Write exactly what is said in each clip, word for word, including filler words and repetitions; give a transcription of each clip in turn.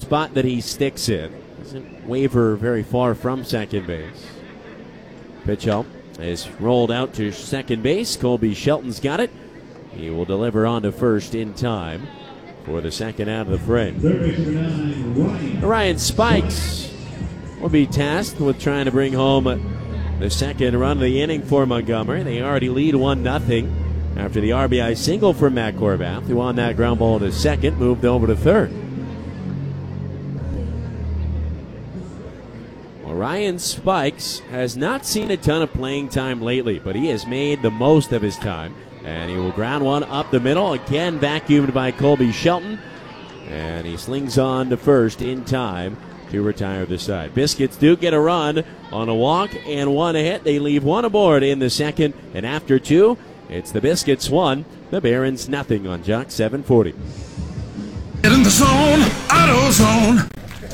spot that he sticks in. Doesn't waver very far from second base. Pitch out is rolled out to second base. Colby Shelton's got it. He will deliver on to first in time for the second out of the frame. Ryan Spikes will be tasked with trying to bring home the second run of the inning for Montgomery. They already lead one nothing after the R B I single from Matt Corbath, who on that ground ball to second moved over to third. Well, Ryan Spikes has not seen a ton of playing time lately, but he has made the most of his time. And he will ground one up the middle, again vacuumed by Colby Shelton. And he slings on to first in time to retire the side. Biscuits do get a run on a walk and one hit. They leave one aboard in the second. And after two, it's the Biscuits one, the Barons nothing on Jock seven forty. Get in the zone, AutoZone.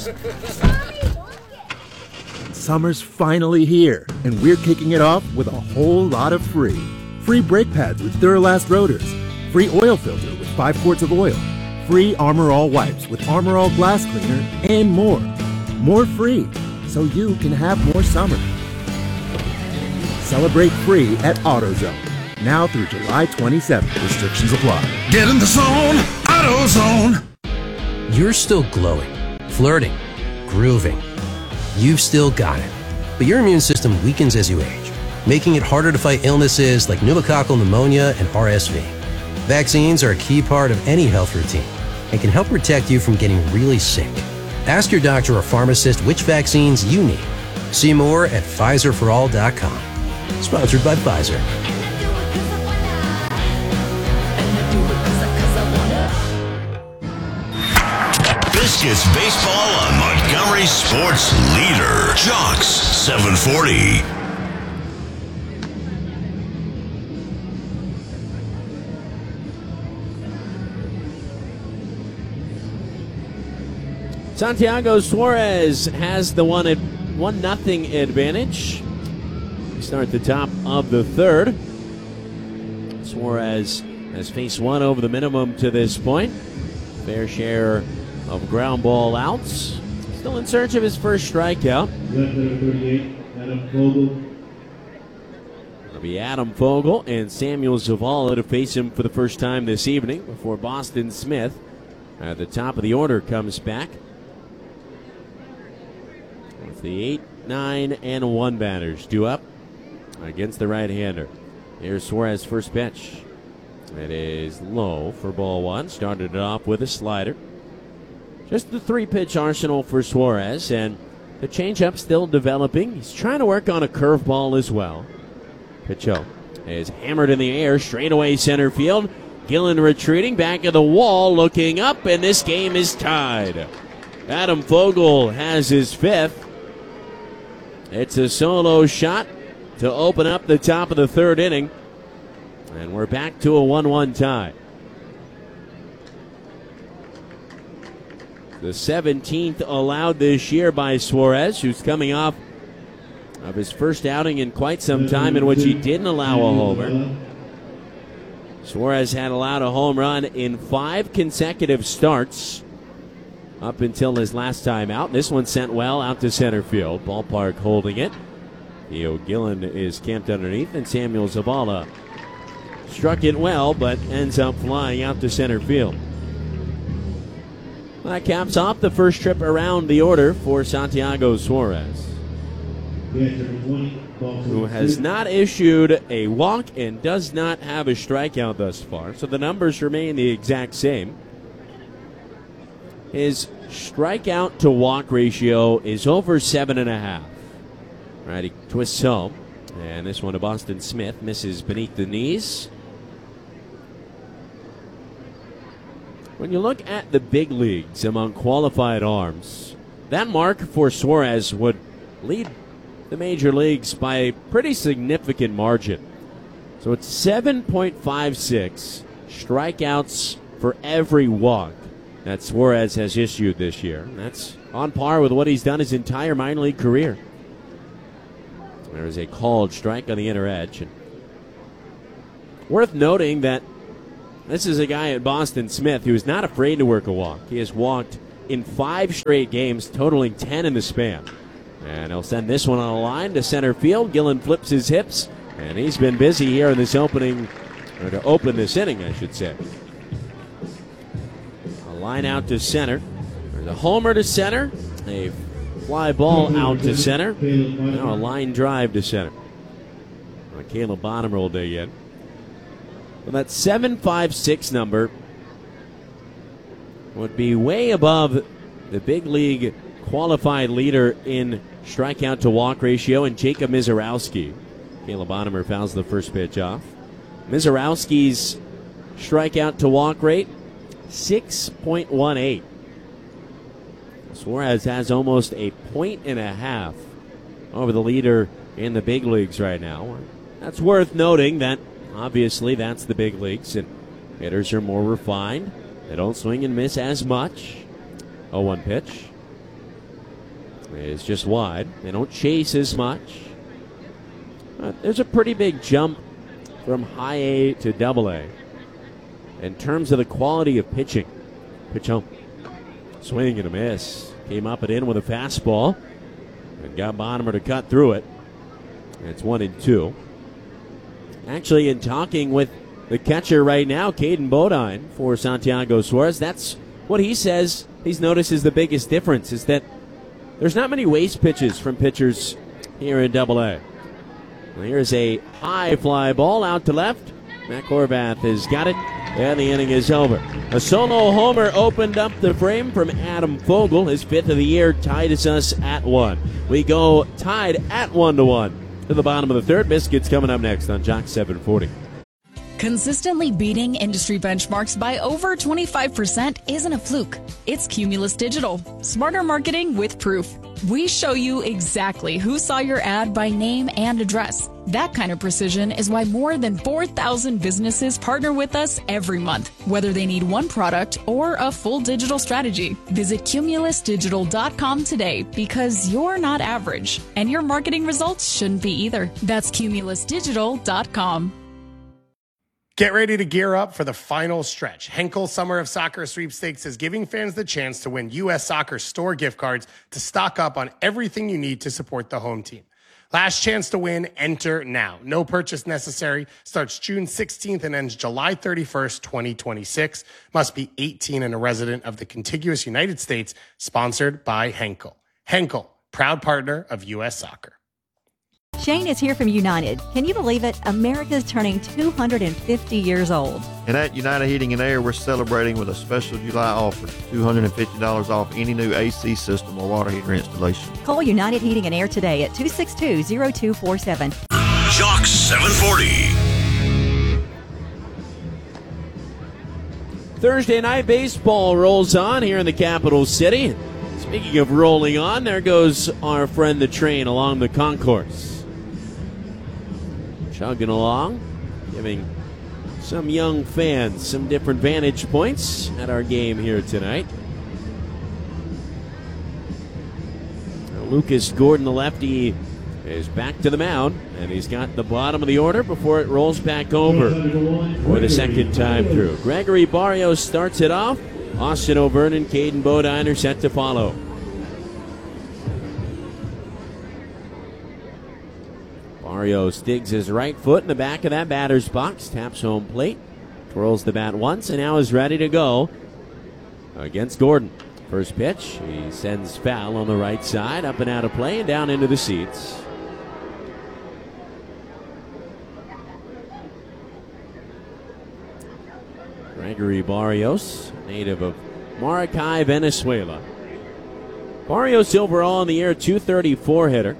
Summer's finally here, and we're kicking it off with a whole lot of free. Free brake pads with Duralast rotors. Free oil filter with five quarts of oil. Free Armor All wipes with Armor All glass cleaner, and more. More free, so you can have more summer. Celebrate free at AutoZone. Now through July twenty-seventh. Restrictions apply. Get in the zone, AutoZone. You're still glowing, flirting, grooving. You've still got it. But your immune system weakens as you age, making it harder to fight illnesses like pneumococcal pneumonia and R S V. Vaccines are a key part of any health routine and can help protect you from getting really sick. Ask your doctor or pharmacist which vaccines you need. See more at Pfizer for all dot com. Sponsored by Pfizer. Biscuits baseball on Montgomery Sports Leader. Jocks seven forty. Santiago Suarez has the one at one nothing advantage. We start the top of the third. Suarez has faced one over the minimum to this point. Fair share of ground ball outs. Still in search of his first strikeout. thirty-eight, Adam Vogel. It'll be Adam Vogel and Samuel Zavala to face him for the first time this evening before Boston Smith at the top of the order comes back. With the eight, nine, and one batters due up against the right-hander. Here's Suarez's first pitch. It is low for ball one. Started it off with a slider. Just the three-pitch arsenal for Suarez, and the changeup still developing. He's trying to work on a curveball as well. Pitch oh is hammered in the air, straight away center field. Gillen retreating back of the wall, looking up, and this game is tied. Adam Vogel has his fifth. It's a solo shot to open up the top of the third inning, and we're back to a one one tie. The seventeenth allowed this year by Suarez, who's coming off of his first outing in quite some time in which he didn't allow a homer. Suarez had allowed a home run in five consecutive starts up until his last time out. This one sent well out to center field. Ballpark holding it. Theo Gillen is camped underneath, and Samuel Zavala struck it well, but ends up flying out to center field. Well, that caps off the first trip around the order for Santiago Suarez, who has not issued a walk and does not have a strikeout thus far. So the numbers remain the exact same. His strikeout to walk ratio is over seven and a half. Right, he twists home, and this one to Boston Smith misses beneath the knees. When you look at the big leagues among qualified arms, that mark for Suarez would lead the major leagues by a pretty significant margin. So it's seven point five six strikeouts for every walk that Suarez has issued this year. That's on par with what he's done his entire minor league career. There is a called strike on the inner edge. And worth noting that this is a guy at Boston Smith who is not afraid to work a walk. He has walked in five straight games, totaling ten in the span. And he'll send this one on a line to center field. Gillen flips his hips, and he's been busy here in this opening, or to open this inning, I should say. A line out to center. There's a homer to center. A fly ball out to center. Now a line drive to center. Well, Caleb Bonham will dig in. Well, that seven five six number would be way above the big league qualified leader in strikeout to walk ratio, and Jacob Mizorowski. Caleb Bonham fouls the first pitch off. Mizorowski's strikeout to walk rate, six point one eight. Suarez has almost a point and a half over the leader in the big leagues right now. That's worth noting that obviously that's the big leagues, and hitters are more refined. They don't swing and miss as much. oh one pitch is just wide. They don't chase as much. But there's a pretty big jump from high A to double A in terms of the quality of pitching. Pitch home. Swing and a miss. Came up and in with a fastball and got Bonham to cut through it. It's one and two. Actually, in talking with the catcher right now, Caden Bodine, for Santiago Suarez, that's what he says he's noticed is the biggest difference, is that there's not many waste pitches from pitchers here in double A. Well, here's a high fly ball out to left. Matt Horvath has got it, and the inning is over. A solo homer opened up the frame from Adam Fogel. His fifth of the year tied us at one. We go tied at one to one to the bottom of the third. Biscuits coming up next on Jock seven forty. Consistently beating industry benchmarks by over twenty-five percent isn't a fluke. It's Cumulus Digital. Smarter marketing with proof. We show you exactly who saw your ad by name and address. That kind of precision is why more than four thousand businesses partner with us every month, whether they need one product or a full digital strategy. Visit cumulus digital dot com today, because you're not average, and your marketing results shouldn't be either. That's cumulus digital dot com. Get ready to gear up for the final stretch. Henkel Summer of Soccer Sweepstakes is giving fans the chance to win U S Soccer store gift cards to stock up on everything you need to support the home team. Last chance to win, enter now. No purchase necessary. Starts June sixteenth and ends July thirty-first, twenty twenty-six. Must be eighteen and a resident of the contiguous United States. Sponsored by Henkel. Henkel, proud partner of U S Soccer. Shane is here from United. Can you believe it? America's turning two hundred fifty years old. And at United Heating and Air, we're celebrating with a special July offer, two hundred fifty dollars off any new A C system or water heater installation. Call United Heating and Air today at two six two, zero two four seven. Jock seven forty. Thursday night baseball rolls on here in the capital city. Speaking of rolling on, there goes our friend the train along the concourse. Chugging along, giving some young fans some different vantage points at our game here tonight. Now, Lucas Gordon, the lefty, is back to the mound, and he's got the bottom of the order before it rolls back over for the second time through. Gregory Barrios starts it off. Austin O'Vernon, Caden Bodine are set to follow. Barrios digs his right foot in the back of that batter's box, taps home plate, twirls the bat once, and now is ready to go against Gordon. First pitch, he sends foul on the right side, up and out of play, and down into the seats. Gregory Barrios, native of Maracay, Venezuela. Barrios overall in the year, two thirty-four hitter.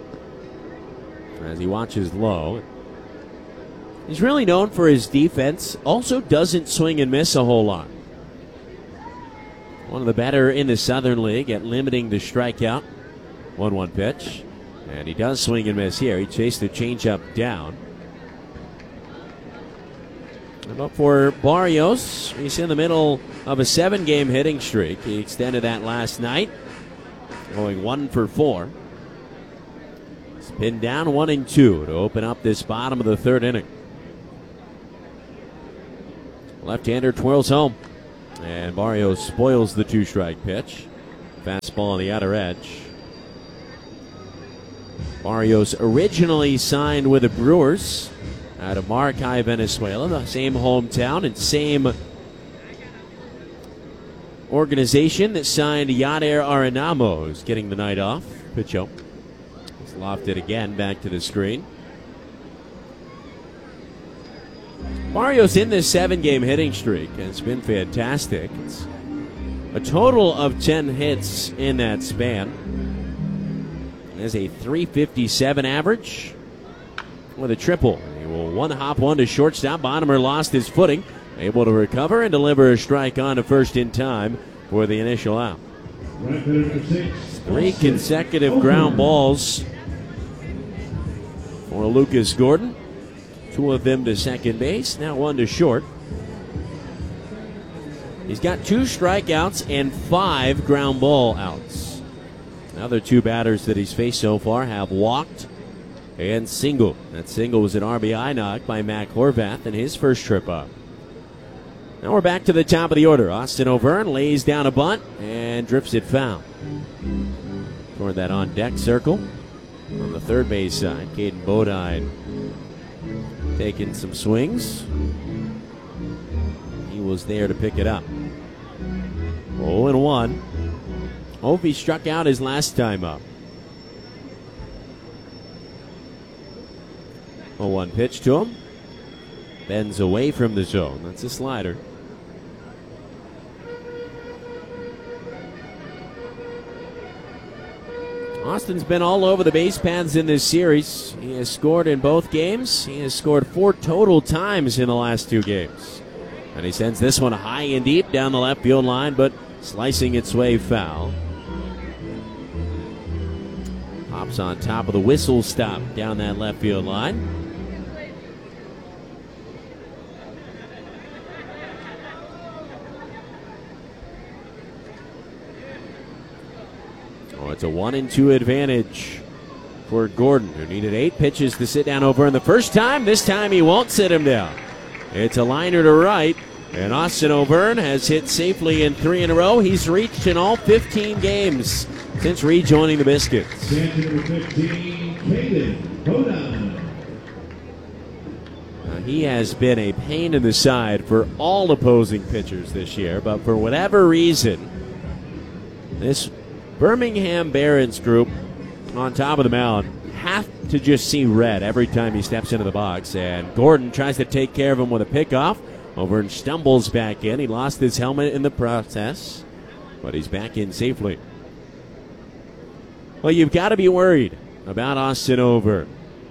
As he watches low. He's really known for his defense. Also doesn't swing and miss a whole lot. One of the better in the Southern League at limiting the strikeout. one one pitch. And he does swing and miss here. He chased the changeup down. But for Barrios, he's in the middle of a seven-game hitting streak. He extended that last night, going one for four. Pinned down one and two to open up this bottom of the third inning. Left-hander twirls home. And Barrios spoils the two-strike pitch. Fastball on the outer edge. Barrios originally signed with the Brewers out of Maracay, Venezuela, the same hometown and same organization that signed Yadier Arenamo, who's getting the night off. Pitch up. He's lofted again back to the screen. Barrios in this seven-game hitting streak. It's been fantastic. It's a total of ten hits in that span. There's a three fifty-seven average with a triple. He will one hop one to shortstop. Bottomer lost his footing. Able to recover and deliver a strike on to first in time for the initial out. Three consecutive ground balls for Lucas Gordon. Two of them to second base, now one to short. He's got two strikeouts and five ground ball outs. The other two batters that he's faced so far have walked and singled. That single was an R B I knock by Mac Horvath in his first trip up. Now we're back to the top of the order. Austin O'Byrne lays down a bunt and drifts it foul. Toward that on deck circle. On the third base side, Caden Bodine taking some swings. He was there to pick it up. oh and one. Ovi struck out his last time up. oh one pitch to him. Bends away from the zone. That's a slider. Austin's been all over the base paths in this series. He has scored in both games. He has scored four total times in the last two games. And he sends this one high and deep down the left field line, but slicing its way foul. Hops on top of the whistle stop down that left field line. Oh, it's a one and two advantage for Gordon, who needed eight pitches to sit down O'Byrne the first time. This time he won't sit him down. It's a liner to right, and Austin O'Byrne has hit safely in three in a row. He's reached in all fifteen games since rejoining the Biscuits. Now, he has been a pain in the side for all opposing pitchers this year, but for whatever reason, this Birmingham Barons group on top of the mound have to just see red every time he steps into the box. And Gordon tries to take care of him with a pickoff. O'Byrne stumbles back in. He lost his helmet in the process, but he's back in safely. Well, you've got to be worried about Austin O'Byrne.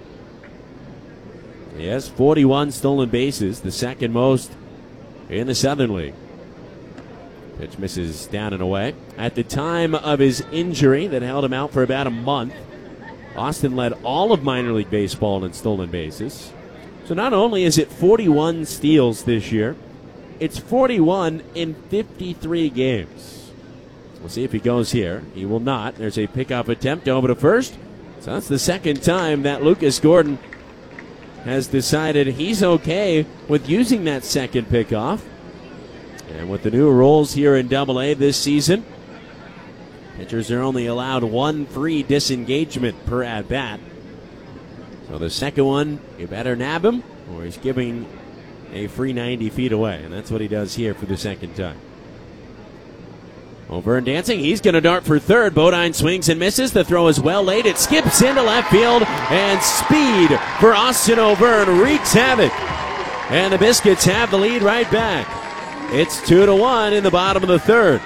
He has forty-one stolen bases, the second most in the Southern League. Pitch misses down and away. At the time of his injury that held him out for about a month, Austin led all of minor league baseball in stolen bases. So not only is it forty-one steals this year, it's forty-one in fifty-three games. We'll see if he goes here. He will not. There's a pickoff attempt over to first. So that's the second time that Lucas Gordon has decided he's okay with using that second pickoff. And with the new rules here in Double A this season, pitchers are only allowed one free disengagement per at-bat. So the second one, you better nab him, or he's giving a free ninety feet away. And that's what he does here for the second time. O'Byrne dancing. He's going to dart for third. Bodine swings and misses. The throw is well laid. It skips into left field. And speed for Austin O'Byrne wreaks havoc. And the Biscuits have the lead right back. It's two to one in the bottom of the third.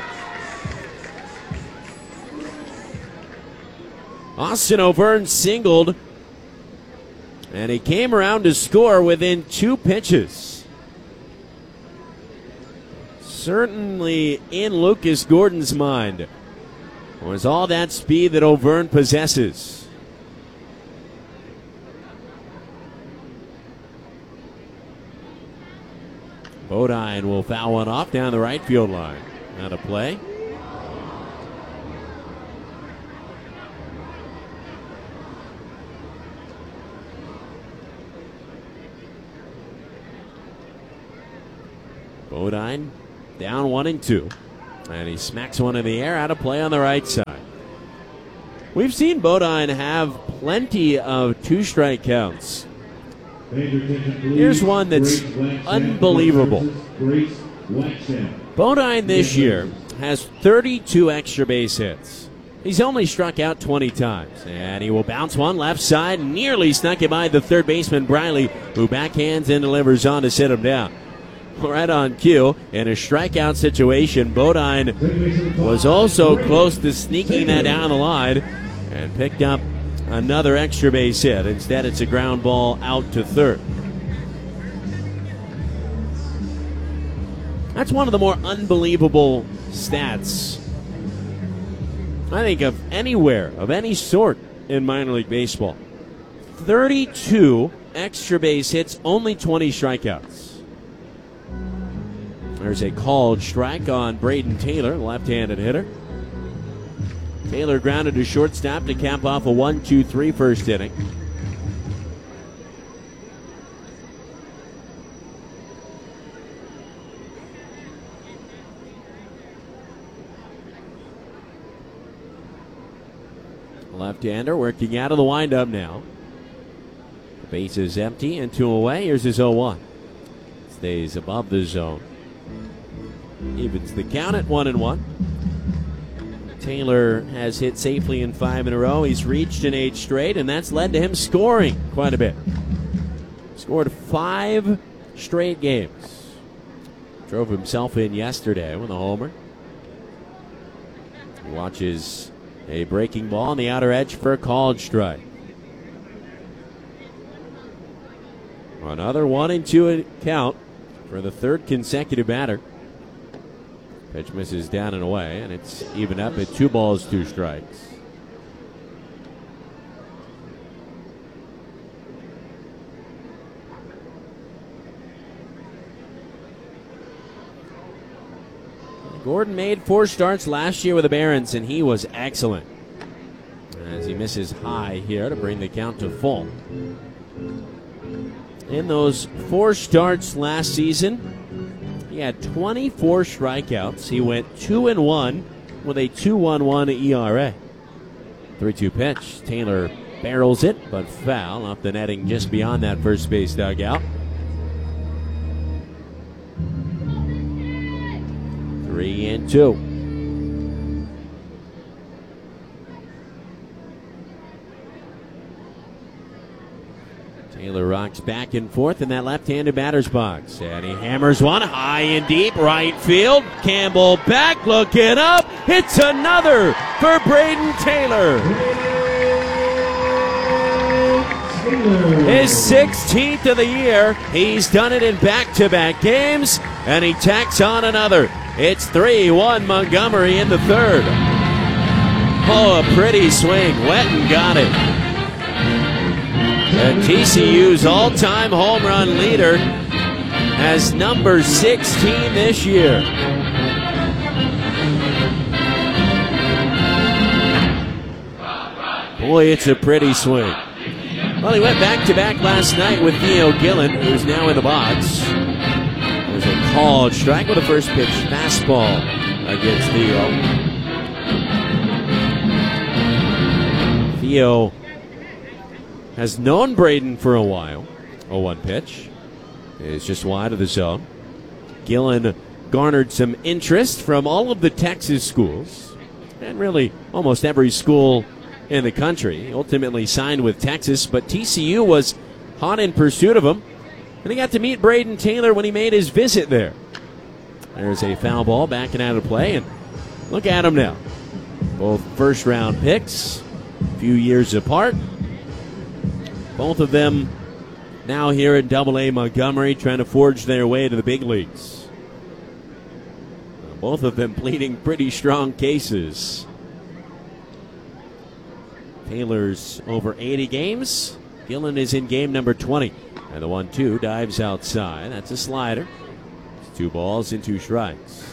Austin O'Byrne singled, and he came around to score within two pitches. Certainly in Lucas Gordon's mind was all that speed that O'Byrne possesses. Bodine will foul one off down the right field line. Now to play. Bodine down one and two. And he smacks one in the air out of play on the right side. We've seen Bodine have plenty of two-strike counts. Here's one that's unbelievable. Bodine this year has thirty-two extra base hits. He's only struck out twenty times. And he will bounce one left side, nearly snuck it by the third baseman, Briley, who backhands and delivers on to sit him down. Right on cue, in a strikeout situation, Bodine was also close to sneaking that down the line and picked up another extra base hit. Instead, it's a ground ball out to third. That's one of the more unbelievable stats, I think, of anywhere, of any sort in minor league baseball. thirty-two extra base hits, only twenty strikeouts. There's a called strike on Braden Taylor, left-handed hitter. Taylor grounded to shortstop to cap off a one two three first inning. Left-hander working out of the windup now. The base is empty and two away. Here's his oh one. Stays above the zone. Evens the count at one and one. Taylor has hit safely in five in a row. He's reached in eight straight, and that's led to him scoring quite a bit. Scored five straight games. Drove himself in yesterday with a homer. He watches a breaking ball on the outer edge for a called strike. Another one and two count for the third consecutive batter. Pitch misses down and away, and it's even up at two balls, two strikes. Gordon made four starts last year with the Barons, and he was excellent. As he misses high here to bring the count to full. In those four starts last season, he had twenty-four strikeouts. He went two and one with a two one one E R A. three two pitch. Taylor barrels it, but foul off the netting just beyond that first base dugout. Three and two. Taylor rocks back and forth in that left-handed batter's box. And he hammers one high and deep right field. Campbell back, looking up. Hits another for Braden Taylor. His sixteenth of the year. He's done it in back-to-back games, and he tacks on another. It's three one Montgomery in the third. Oh, a pretty swing. Wetton got it. And T C U's all-time home run leader has number sixteen this year. Boy, it's a pretty swing. Well, he went back-to-back last night with Theo Gillen, who's now in the box. There's a called strike with a first pitch fastball against Theo. Theo has known Braden for a while. oh one pitch is just wide of the zone. Gillen garnered some interest from all of the Texas schools, and really almost every school in the country. He ultimately signed with Texas, but T C U was hot in pursuit of him, and he got to meet Braden Taylor when he made his visit there. There's a foul ball backing out of play, and look at him now. Both first-round picks, a few years apart. Both of them now here in Double A Montgomery, trying to forge their way to the big leagues. Both of them pleading pretty strong cases. Taylor's over eighty games. Gillen is in game number twenty. And the one two dives outside. That's a slider. It's two balls and two strikes.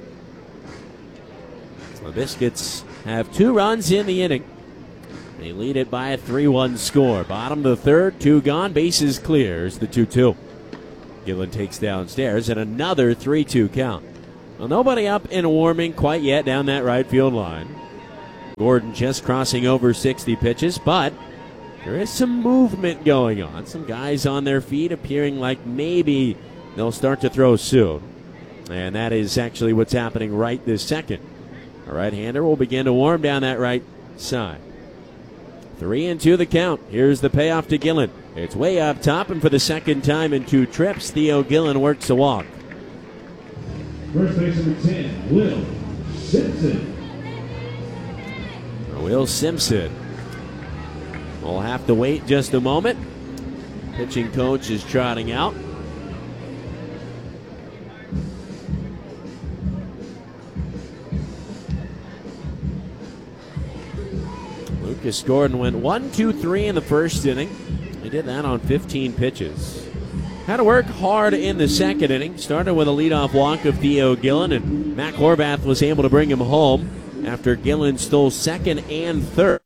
The Biscuits have two runs in the inning. They lead it by a three one score. Bottom of the third, two gone, bases clear. Here's the two two. Gillen takes downstairs, and another three two count. Well, nobody up and warming quite yet down that right field line. Gordon just crossing over sixty pitches, but there is some movement going on. Some guys on their feet appearing like maybe they'll start to throw soon. And that is actually what's happening right this second. A right-hander will begin to warm down that right side. Three and two the count. Here's the payoff to Gillen. It's way up top, and for the second time in two trips, Theo Gillen works a walk. First base number ten, Will Simpson. Will Simpson will have to wait just a moment. Pitching coach is trotting out. Lucas Gordon went one, two, three in the first inning. He did that on fifteen pitches. Had to work hard in the second inning. Started with a leadoff walk of Theo Gillen, and Matt Horvath was able to bring him home after Gillen stole second and third.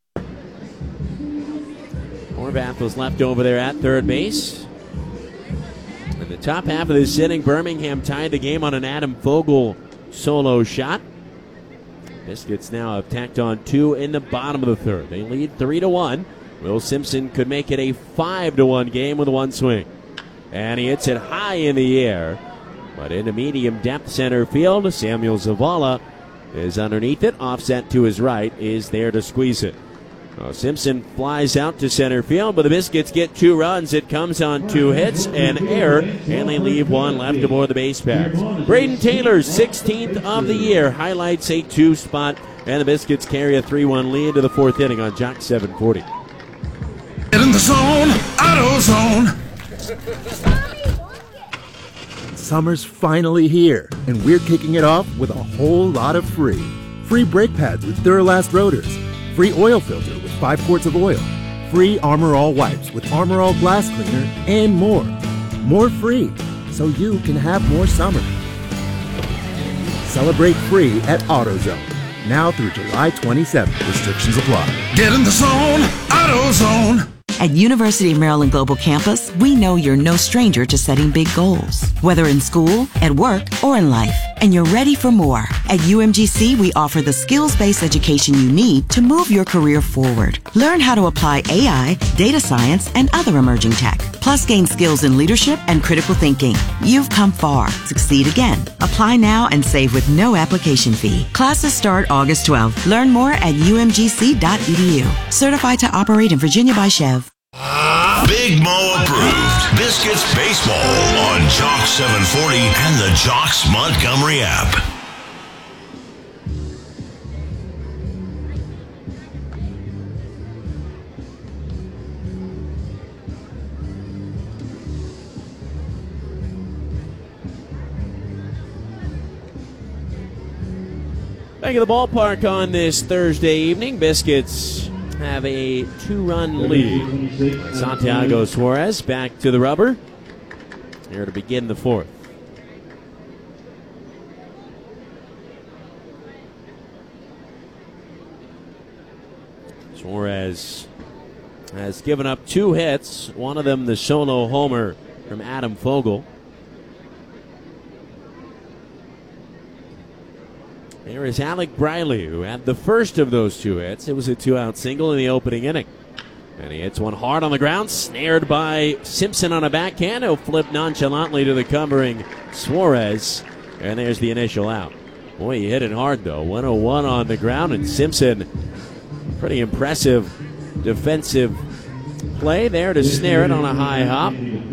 Horvath was left over there at third base. In the top half of this inning, Birmingham tied the game on an Adam Fogel solo shot. Biscuits now have tacked on two in the bottom of the third. They lead three to one. Will Simpson could make it a five to one game with one swing. And he hits it high in the air, but into medium depth center field. Samuel Zavala is underneath it. Offset to his right is there to squeeze it. Well, Simpson flies out to center field, but the Biscuits get two runs. It comes on two hits and error, and they leave one left aboard the base paths. Braden Taylor's sixteenth of the year highlights a two spot, and the Biscuits carry a three one lead to the fourth inning on Jock seven forty. Get in the zone, AutoZone. Summer's finally here, and we're kicking it off with a whole lot of free. Free brake pads with Duralast rotors. Free oil filter with five quarts of oil. Free Armor All wipes with Armor All glass cleaner, and more. More free, so you can have more summer. Celebrate free at AutoZone. Now through July twenty-seventh. Restrictions apply. Get in the zone, AutoZone. At University of Maryland Global Campus, we know you're no stranger to setting big goals, whether in school, at work, or in life, and you're ready for more. At U M G C, we offer the skills-based education you need to move your career forward. Learn how to apply A I, data science, and other emerging tech, plus gain skills in leadership and critical thinking. You've come far. Succeed again. Apply now and save with no application fee. Classes start August twelfth. Learn more at U M G C dot E D U. Certified to operate in Virginia by Chev. Big Mo approved. Biscuits baseball on Jock seven forty and the Jocks Montgomery app. Back at the ballpark on this Thursday evening, Biscuits have a two-run lead. Santiago Suarez back to the rubber here to begin the fourth. Suarez has given up two hits, one of them the solo homer from Adam Fogel. There is Alec Briley, who had the first of those two hits. It was a two-out single in the opening inning. And he hits one hard on the ground, snared by Simpson on a backhand. He'll flip nonchalantly to the covering Suarez. And there's the initial out. Boy, he hit it hard, though. one oh one on the ground, and Simpson, pretty impressive defensive play there to snare it on a high hop.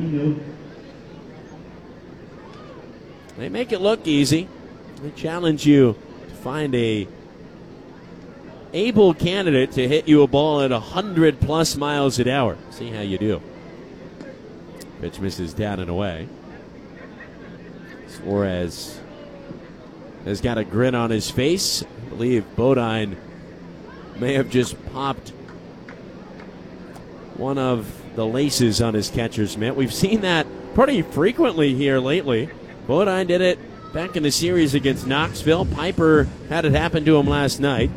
They make it look easy. They challenge you find a able candidate to hit you a ball at one hundred plus miles an hour. See how you do. Pitch misses down and away. Suarez has got a grin on his face. I believe Bodine may have just popped one of the laces on his catcher's mitt. We've seen that pretty frequently here lately. Bodine did it back in the series against Knoxville. Piper had it happen to him last night.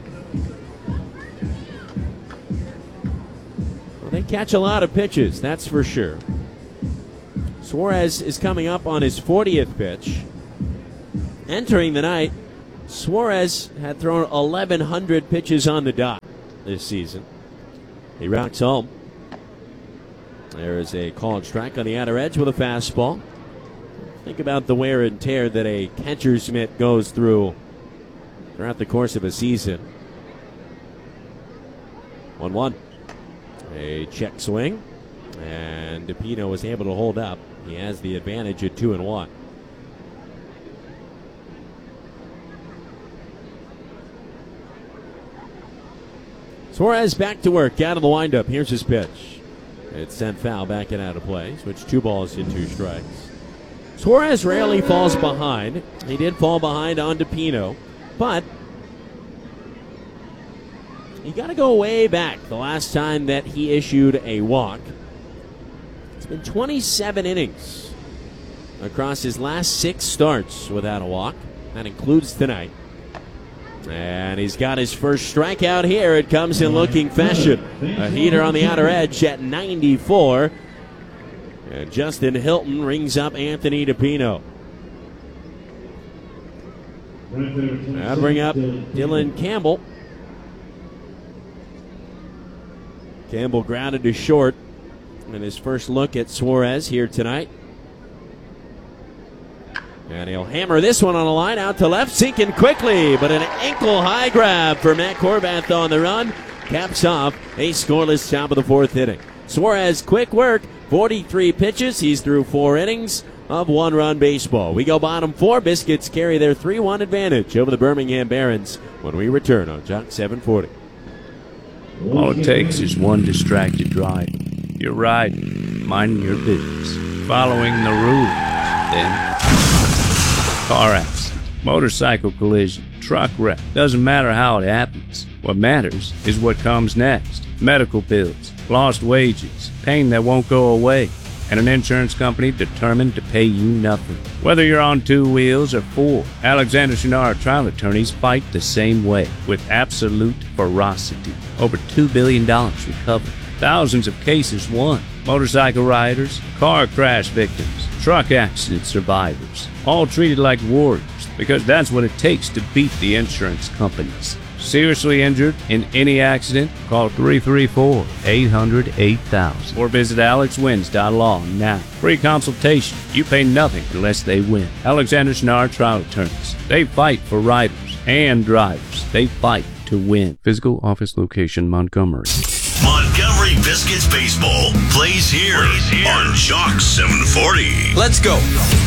Well, they catch a lot of pitches, that's for sure. Suarez is coming up on his fortieth pitch. entering the night, Suarez had thrown eleven hundred pitches on the dot this season. He rocks home. There is a called strike on the outer edge with a fastball. Think about the wear and tear that a catcher's mitt goes through throughout the course of a season. one one. A check swing. And DePino was able to hold up. He has the advantage at two and one. Suarez back to work, out of the windup. Here's his pitch. It's sent foul, back and out of play. Switch two balls to two strikes. Suarez rarely falls behind. He did fall behind on DePino, but you got to go way back. The last time that he issued a walk, it's been twenty-seven innings across his last six starts without a walk. That includes tonight. And he's got his first strikeout here. It comes in looking fashion. A heater on the outer edge at ninety-four. And Justin Hilton rings up Anthony DePino. That'll bring up Dylan Campbell. Campbell grounded to short in his first look at Suarez here tonight. And he'll hammer this one on the line out to left, sinking quickly, but an ankle high grab for Matt Corbath on the run caps off a scoreless top of the fourth inning. Suarez, quick work, forty-three pitches. He's through four innings of one-run baseball. We go bottom four. Biscuits carry their three one advantage over the Birmingham Barons when we return on Jock seven forty. All it takes is one distracted driver. You're riding, minding your business, following the rules. Then, car accident, motorcycle collision, truck wreck. Doesn't matter how it happens. What matters is what comes next. Medical bills, lost wages, pain that won't go away, and an insurance company determined to pay you nothing. Whether you're on two wheels or four, Alexander Shunnarah trial attorneys fight the same way with absolute ferocity. Over two billion dollars recovered. Thousands of cases won. Motorcycle riders, car crash victims, truck accident survivors, all treated like warriors because that's what it takes to beat the insurance companies. Seriously injured in any accident? Call three three four, eight hundred, eight thousand or visit alex wins dot law now. Free consultation. You pay nothing unless they win. Alexander Shunnarah Trial Attorneys. They fight for riders and drivers. They fight to win. Physical office location, Montgomery. Montgomery Biscuits Baseball plays here, plays here. on Jock seven forty. Let's go.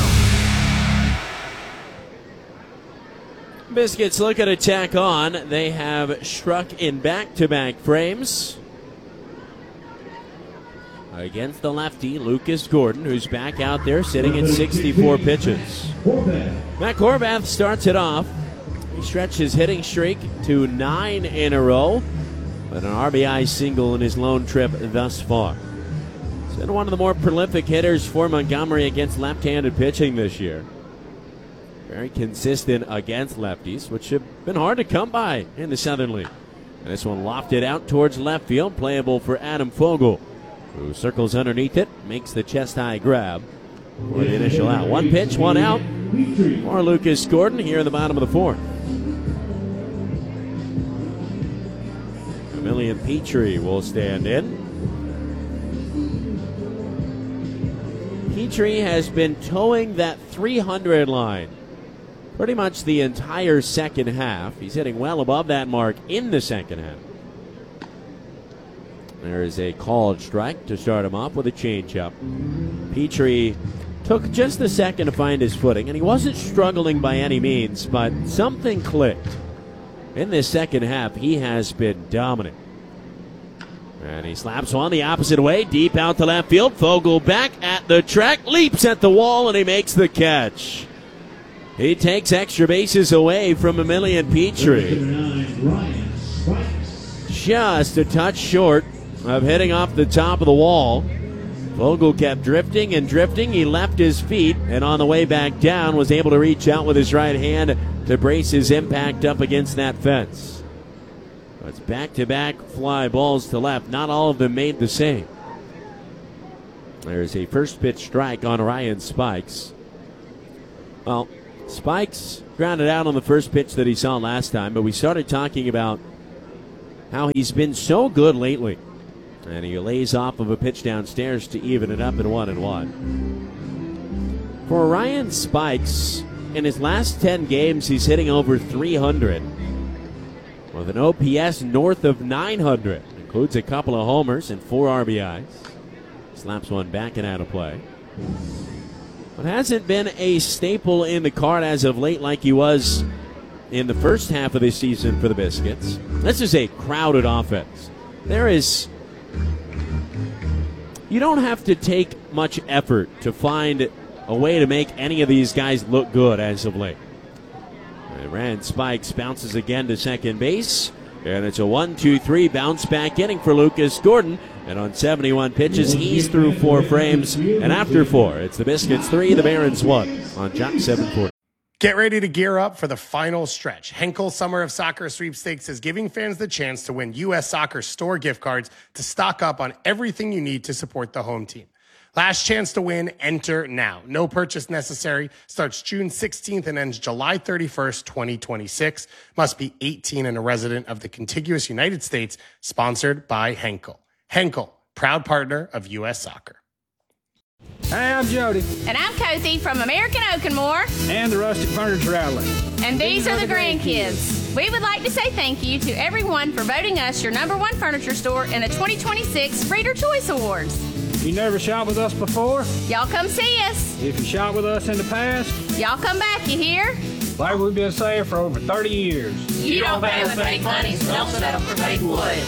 Biscuits looking to tack on. They have struck in back-to-back frames against the lefty, Lucas Gordon, who's back out there sitting at sixty-four pitches. Matt Corbath starts it off. He stretched his hitting streak to nine in a row, but an R B I single in his lone trip thus far. He's been one of the more prolific hitters for Montgomery against left-handed pitching this year. Very consistent against lefties, which have been hard to come by in the Southern League. And this one lofted out towards left field, playable for Adam Fogel, who circles underneath it, makes the chest-high grab for the initial out. One pitch, one out for Lucas Gordon here in the bottom of the fourth. Emilian Petrie will stand in. Petrie has been towing that three hundred line pretty much the entire second half. He's hitting well above that mark in the second half. There is a called strike to start him off with a changeup. Petrie took just a second to find his footing, and he wasn't struggling by any means, but something clicked. In this second half, he has been dominant. And he slaps one the opposite way, deep out to left field. Fogel back at the track, leaps at the wall, and he makes the catch. He takes extra bases away from Emilian Petrie. Just a touch short of hitting off the top of the wall. Fogel kept drifting and drifting. He left his feet, and on the way back down was able to reach out with his right hand to brace his impact up against that fence. It's back-to-back fly balls to left. Not all of them made the same. There's a first pitch strike on Ryan Spikes. Well, Spikes grounded out on the first pitch that he saw last time, but we started talking about how he's been so good lately. And he lays off of a pitch downstairs to even it up at one and one. For Ryan Spikes, in his last ten games, he's hitting over three hundred with an O P S north of nine hundred. Includes a couple of homers and four R B Is. Slaps one back and out of play. But hasn't been a staple in the card as of late like he was in the first half of the season for the Biscuits. This is a crowded offense. There is... You don't have to take much effort to find a way to make any of these guys look good as of late. And Ryan Spikes bounces again to second base. And it's a one two three bounce back inning for Lucas Gordon. And on seventy-one pitches, he's through four frames. And after four, it's the Biscuits three, the Barons one on Jock seven forty. Get ready to gear up for the final stretch. Henkel Summer of Soccer Sweepstakes is giving fans the chance to win U S Soccer store gift cards to stock up on everything you need to support the home team. Last chance to win, enter now. No purchase necessary. Starts June sixteenth and ends July thirty-first, twenty twenty-six. Must be eighteen and a resident of the contiguous United States. Sponsored by Henkel. Henkel, proud partner of U S Soccer. Hey, I'm Jody. And I'm Cozy from American Oak and More. And the Rustic Furniture Outlet. And these are the grandkids. We would like to say thank you to everyone for voting us your number one furniture store in the twenty twenty-six Reader Choice Awards. You never shot with us before? Y'all come see us. If you shot with us in the past? Y'all come back, you hear? Like we've been saying for over thirty years. You don't pay with fake money, so don't settle for fake wood.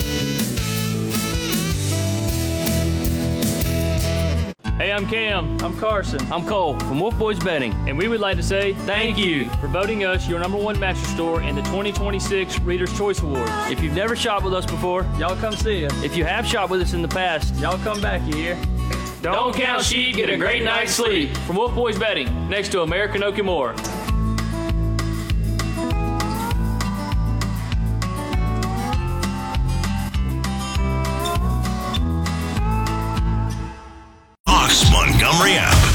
Hey, I'm Cam. I'm Carson. I'm Cole from Wolf Boys Betting, and we would like to say thank you for voting us your number one mattress store in the twenty twenty-six Reader's Choice Awards. If you've never shopped with us before, y'all come see us. If you have shopped with us in the past, y'all come back, you hear? Don't, Don't count sheep, get a great night's sleep. From Wolf Boys Betting, next to American Oak and More. Montgomery app.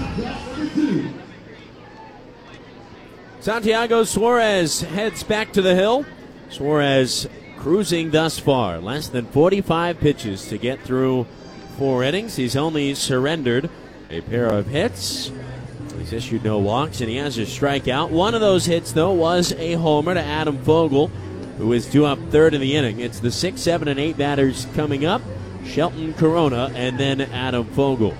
Santiago Suarez heads back to the hill. Suarez cruising thus far. Less than forty-five pitches to get through four innings. He's only surrendered a pair of hits. He's issued no walks, and he has a strikeout. One of those hits, though, was a homer to Adam Fogel, who is due up third in the inning. It's the six, seven, and eight batters coming up. Shelton Corona and then Adam Fogel.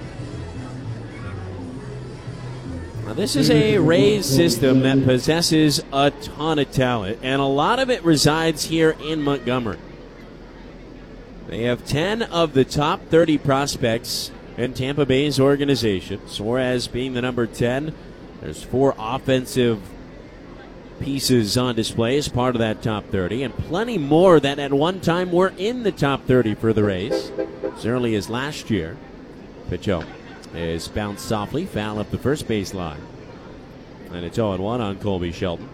Now, this is a Rays system that possesses a ton of talent, and a lot of it resides here in Montgomery. They have ten of the top thirty prospects in Tampa Bay's organization, Suarez being the number ten. There's four offensive pieces on display as part of that top thirty, and plenty more that at one time were in the top thirty for the Rays as early as last year. Pitch is bounced softly, foul up the first base line. And it's oh and one on Colby Shelton.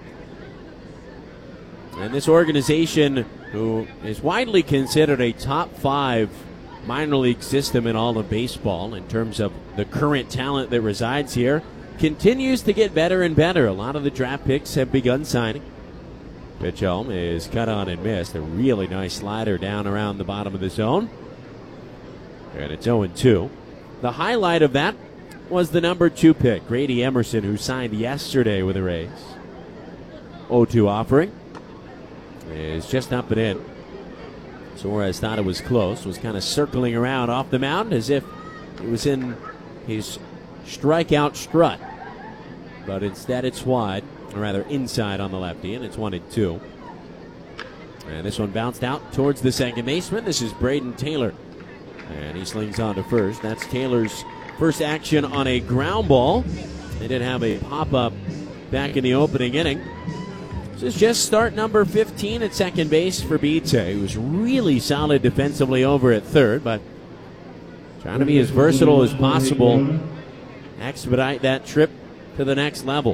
And this organization, who is widely considered a top five minor league system in all of baseball in terms of the current talent that resides here, continues to get better and better. A lot of the draft picks have begun signing. Pitch home is cut on and missed. A really nice slider down around the bottom of the zone. And it's oh and two. The highlight of that was the number two pick, Grady Emerson, who signed yesterday with the Rays. oh two offering is just up and in. Suarez thought it was close, was kind of circling around off the mound as if it was in his strikeout strut. But instead it's wide, or rather inside on the lefty, and it's one and two. And this one bounced out towards the second baseman. This is Braden Taylor. And he slings on to first. That's Taylor's first action on a ground ball. They did have a pop-up back in the opening inning. This is just start number fifteen at second base for Bitte. He was really solid defensively over at third, but trying to be as versatile as possible. Expedite that trip to the next level.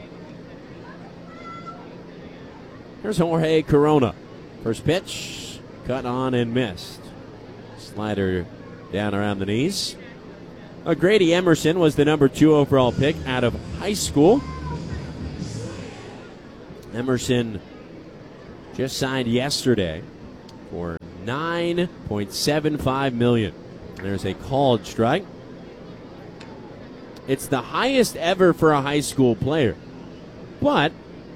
Here's Jorge Corona. First pitch, cut on and missed. Slider down around the knees. Uh, Grady Emerson was the number two overall pick out of high school. Emerson just signed yesterday for nine point seven five million dollars. There's a called strike. It's the highest ever for a high school player, but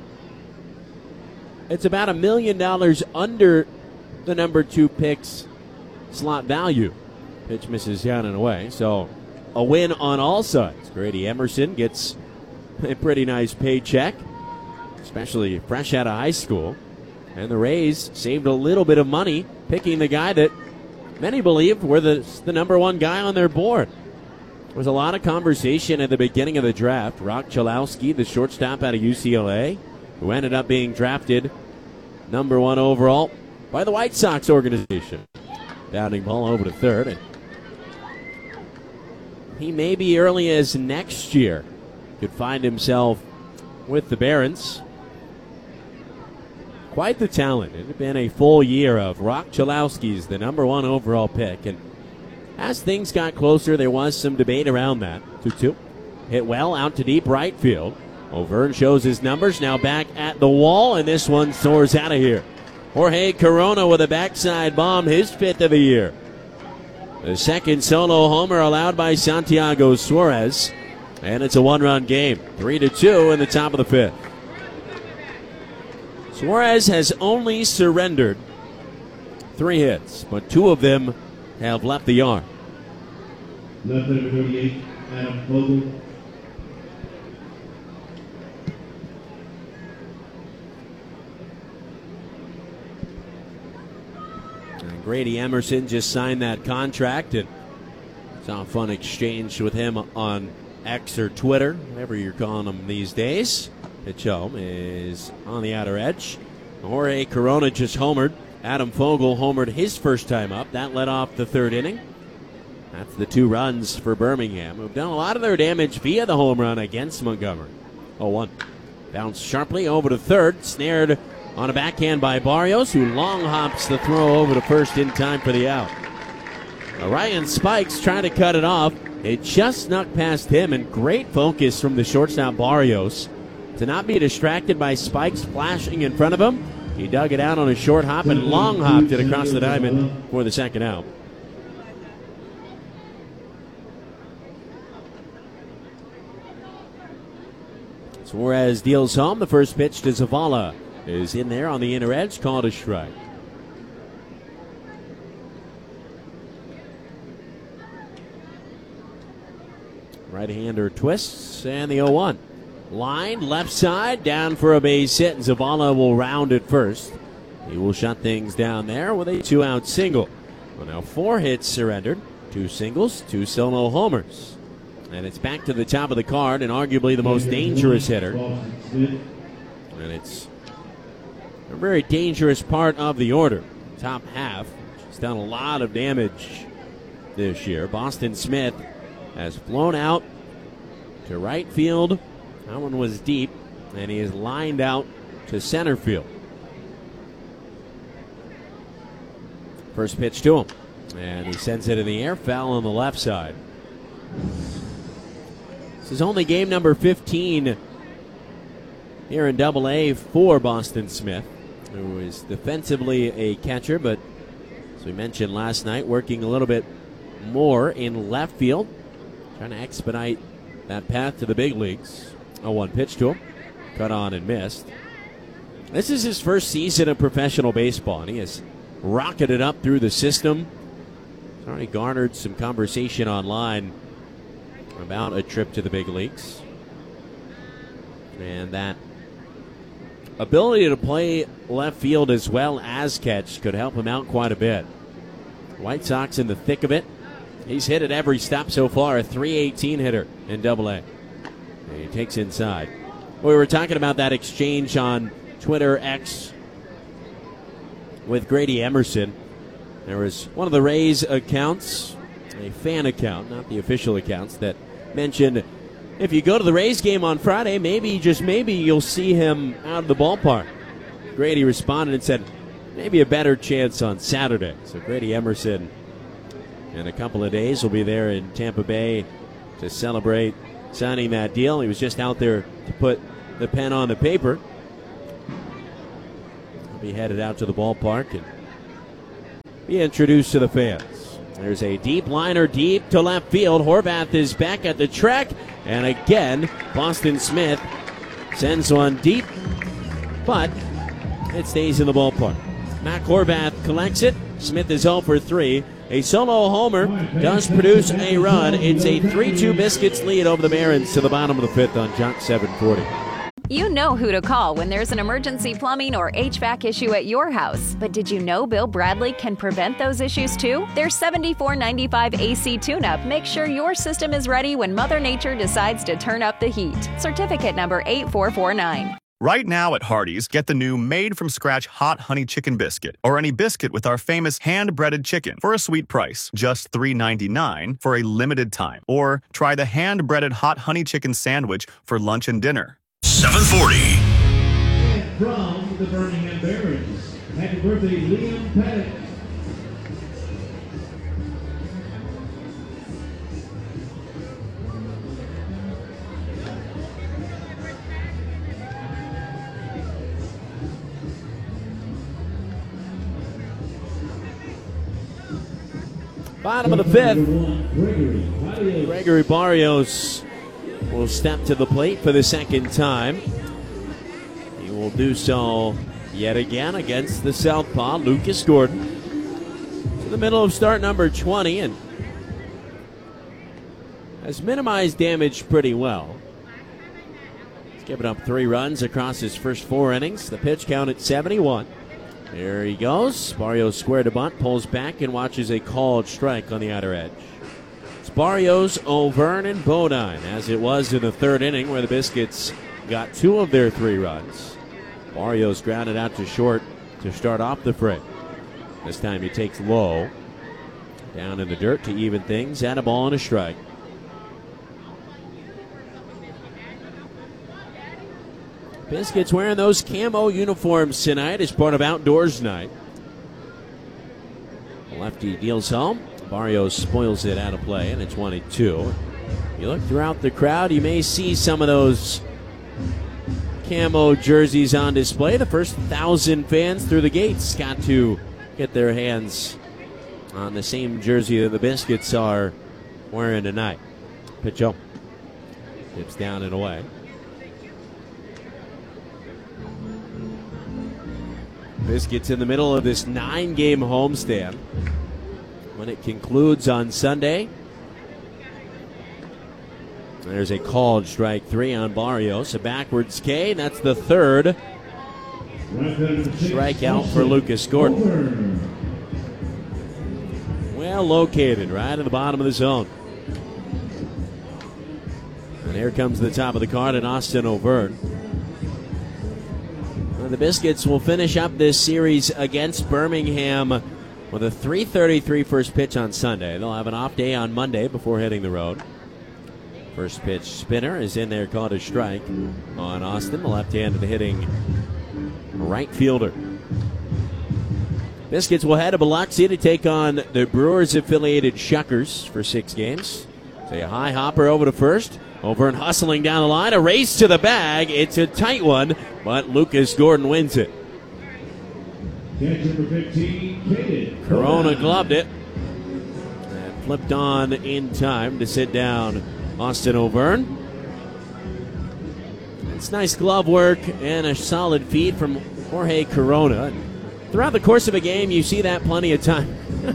it's about a million dollars under the number two pick's slot value. Pitch misses down and away, so a win on all sides. Grady Emerson gets a pretty nice paycheck, especially fresh out of high school. And the Rays saved a little bit of money picking the guy that many believed were the, the number one guy on their board. There was a lot of conversation at the beginning of the draft. Rock Chalowski, the shortstop out of U C L A, who ended up being drafted number one overall by the White Sox organization. Bounding ball over to third. And he may be early as next year could find himself with the Barons. Quite the talent. It had been a full year of Rock Chalowski's the number one overall pick. And as things got closer, there was some debate around that. two two. Hit well out to deep right field. O'Verne shows his numbers. Now back at the wall, and this one soars out of here. Jorge Corona with a backside bomb, his fifth of the year. The second solo homer allowed by Santiago Suarez. And it's a one-run game. three to two in the top of the fifth. Suarez has only surrendered three hits, but two of them have left the yard. Left number thirty-eight, Adam Vogel. And Grady Emerson just signed that contract, and saw a fun exchange with him on X or Twitter, whatever you're calling them these days. Pitch home is on the outer edge. Jorge Corona just homered. Adam Fogel homered his first time up. That led off the third inning. That's the two runs for Birmingham, who've done a lot of their damage via the home run against Montgomery. oh one. Bounced sharply over to third. Snared on a backhand by Barrios, who long hops the throw over to first in time for the out. Ryan Spikes trying to cut it off. It just snuck past him, and great focus from the shortstop Barrios to not be distracted by Spikes flashing in front of him. He dug it out on a short hop and long hopped it across the diamond for the second out. Suarez deals home. The first pitch to Zavala is in there on the inner edge, called a strike. Right-hander twists, and the oh one. Line left side, down for a base hit, and Zavala will round it first. He will shut things down there with a two-out single. Well, now four hits surrendered, two singles, two solo homers. And it's back to the top of the card, and arguably the most dangerous hitter. And it's a very dangerous part of the order. Top half. He's done a lot of damage this year. Boston Smith has flown out to right field. That one was deep, and he is lined out to center field. First pitch to him, and he sends it in the air, foul on the left side. This is only game number fifteen here in Double A for Boston Smith, who is defensively a catcher, but as we mentioned last night, working a little bit more in left field, trying to expedite that path to the big leagues. oh one pitch to him, cut on and missed. This is his first season of professional baseball, and he has rocketed up through the system. He's already garnered some conversation online about a trip to the big leagues. And that ability to play left field as well as catch could help him out quite a bit. White Sox in the thick of it. He's hit at every stop so far, a three eighteen hitter in Double A. And he takes inside. We were talking about that exchange on Twitter X with Grady Emerson. There was one of the Rays accounts, a fan account, not the official accounts, that mentioned if you go to the Rays game on Friday, maybe, just maybe, you'll see him out of the ballpark. Grady responded and said, maybe a better chance on Saturday. So Grady Emerson, in a couple of days, will be there in Tampa Bay to celebrate signing that deal. He was just out there to put the pen on the paper. be headed out to the ballpark and be introduced to the fans. There's a deep liner deep to left field. Horvath is back at the track. And again, Boston Smith sends one deep, but it stays in the ballpark. Matt Horvath collects it. Smith is oh for three. A solo homer does produce a run. It's a three two Biscuits lead over the Barons to the bottom of the fifth on Jock seven forty. You know who to call when there's an emergency plumbing or H V A C issue at your house. But did you know Bill Bradley can prevent those issues too? Their seventy-four ninety-five A C tune-up makes sure your system is ready when Mother Nature decides to turn up the heat. Certificate number eight four four nine. Right now at Hardee's, get the new made-from-scratch hot honey chicken biscuit or any biscuit with our famous hand-breaded chicken for a sweet price, just three ninety-nine for a limited time. Or try the hand-breaded hot honey chicken sandwich for lunch and dinner. seven forty. And from the Birmingham Barons, happy birthday, Liam Pettit. Bottom of the fifth. Gregory Barrios will step to the plate for the second time. He will do so yet again against the southpaw, Lucas Gordon. To the middle of start number twenty, and has minimized damage pretty well. He's given up three runs across his first four innings. The pitch count at seventy-one. There he goes. Barrios square to bunt, pulls back and watches a called strike on the outer edge. It's Barrios, O'Verne, and Bodine, as it was in the third inning where the Biscuits got two of their three runs. Barrios grounded out to short to start off the frame. This time he takes low, down in the dirt to even things, and a ball and a strike. Biscuits wearing those camo uniforms tonight as part of Outdoors Night. The lefty deals home. Barrios spoils it out of play, and it's one and two. You look throughout the crowd, you may see some of those camo jerseys on display. The first thousand fans through the gates got to get their hands on the same jersey that the Biscuits are wearing tonight. Pitch up. Tips down and away. Biscuits in the middle of this nine-game homestand. When it concludes on Sunday, there's a called strike three on Barrios. A backwards K, and that's the third strikeout for Lucas Gordon. Well located, right at the bottom of the zone. And here comes the top of the card in Austin O'Verne. The Biscuits will finish up this series against Birmingham with a three thirty-three first pitch on Sunday. They'll have an off day on Monday before hitting the road. First pitch spinner is in there, called a strike on Austin, the left-handed hitting right fielder. Biscuits will head to Biloxi to take on the Brewers-affiliated Shuckers for six games. Say a high hopper over to first. O'Verne hustling down the line, a race to the bag. It's a tight one, but Lucas Gordon wins it. Catch number fifteen, Caden Corona gloved it and flipped on in time to sit down Austin O'Verne. It's nice glove work and a solid feed from Jorge Corona. Throughout the course of a game, you see that plenty of time.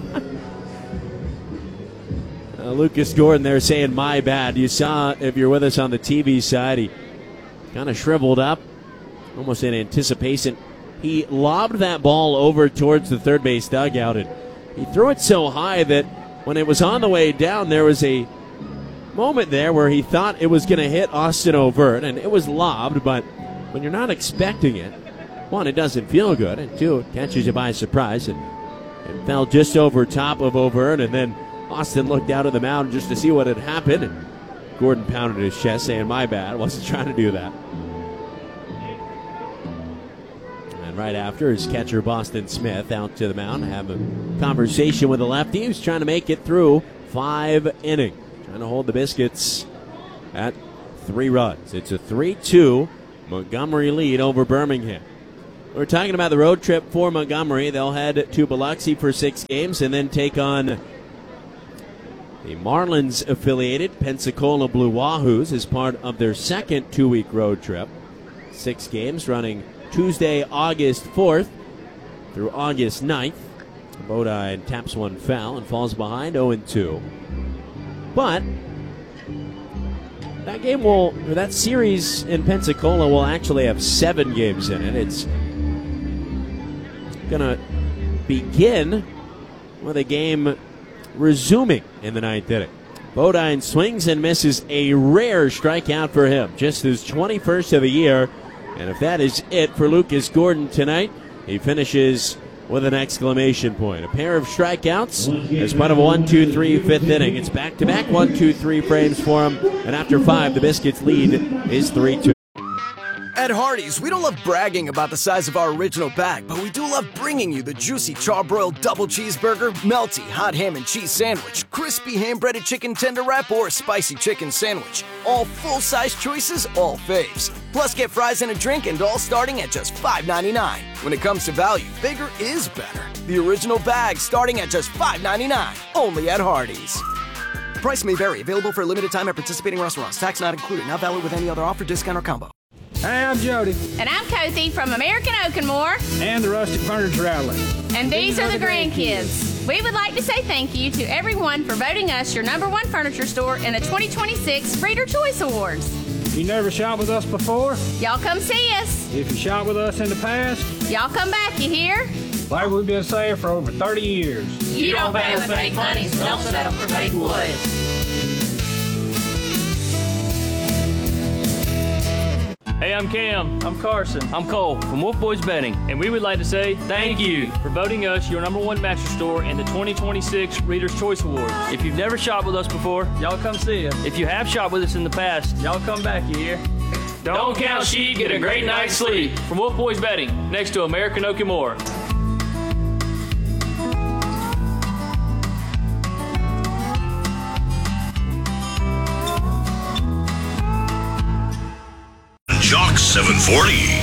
Uh, Lucas Gordon there saying, my bad. You saw, if you're with us on the T V side, he kind of shriveled up, almost in anticipation. He lobbed that ball over towards the third base dugout, and he threw it so high that when it was on the way down, there was a moment there where he thought it was going to hit Austin O'Verne, and it was lobbed, but when you're not expecting it, one, it doesn't feel good, and two, it catches you by surprise, and it fell just over top of O'Verne, and then Austin looked out of the mound just to see what had happened, and Gordon pounded his chest saying, my bad, I wasn't trying to do that. And right after, his catcher Boston Smith out to the mound, have a conversation with the lefty who's trying to make it through five innings, trying to hold the Biscuits at three runs. It's a three two Montgomery lead over Birmingham. We're talking about the road trip for Montgomery. They'll head to Biloxi for six games and then take on the Marlins-affiliated Pensacola Blue Wahoos as part of their second two-week road trip. Six games running Tuesday, August fourth through August ninth. Bodine taps one foul and falls behind oh and two. But that game will, or that series in Pensacola will actually have seven games in it. It's going to begin with a game resuming in the ninth inning. Bodine swings and misses, a rare strikeout for him. Just his twenty-first of the year. And if that is it for Lucas Gordon tonight, he finishes with an exclamation point. A pair of strikeouts as part of a one two three fifth inning. It's back-to-back one two three frames for him. And after five, the Biscuits lead is three two. At Hardee's, we don't love bragging about the size of our original bag, but we do love bringing you the juicy charbroiled double cheeseburger, melty hot ham and cheese sandwich, crispy ham-breaded chicken tender wrap, or spicy chicken sandwich. All full-size choices, all faves. Plus, get fries and a drink, and all starting at just five ninety-nine. When it comes to value, bigger is better. The original bag starting at just five ninety-nine, only at Hardee's. Price may vary. Available for a limited time at participating restaurants. Tax not included. Not valid with any other offer, discount, or combo. Hey, I'm Jody. And I'm Kothi from American Oak and More. And the Rustic Furniture Outlet. And these, these are, are the grandkids. grandkids. We would like to say thank you to everyone for voting us your number one furniture store in the twenty twenty-six Reader Choice Awards. You never shopped with us before? Y'all come see us. If you shopped with us in the past? Y'all come back, you hear? Like we've been saying for over thirty years. You, you don't pay with fake money, so don't settle for fake wood. Hey, I'm Cam. I'm Carson. I'm Cole from Wolf Boys Betting, and we would like to say thank you for voting us your number one mattress store in the twenty twenty-six Reader's Choice Awards. If you've never shopped with us before, y'all come see us. If you have shopped with us in the past, y'all come back, you hear? Don't, Don't count sheep, get a great night's sleep. From Wolf Boys Betting, next to American Oak and More. Jock seven forty.